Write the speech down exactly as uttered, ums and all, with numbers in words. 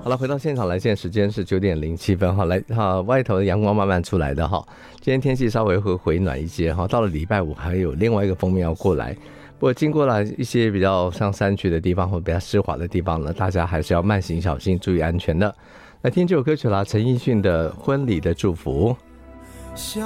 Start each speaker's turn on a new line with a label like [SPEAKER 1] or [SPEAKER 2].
[SPEAKER 1] 好了，回到现场来，现在时间是九点零七分哈，来哈，外头的阳光慢慢出来的哈，今天天气稍微会回暖一些哈，到了礼拜五还有另外一个锋面要过来，不过经过了一些比较像山区的地方或比较湿滑的地方呢，大家还是要慢行小心，注意安全的。来听这首歌曲啦，陈奕迅的《婚礼的祝福》。